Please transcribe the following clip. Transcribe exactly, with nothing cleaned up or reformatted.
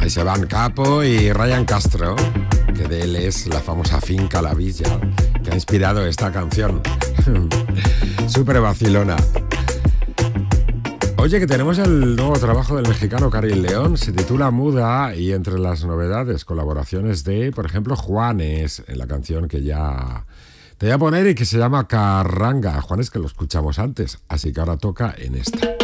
Esteban Capo y Ryan Castro, que de él es la famosa finca La Villa, que ha inspirado esta canción. Súper vacilona. Oye, que tenemos el nuevo trabajo del mexicano Karim León, se titula Muda, y entre las novedades, colaboraciones de, por ejemplo, Juanes, en la canción que ya te voy a poner y que se llama Carranga. Juanes, que lo escuchamos antes, así que ahora toca en esta.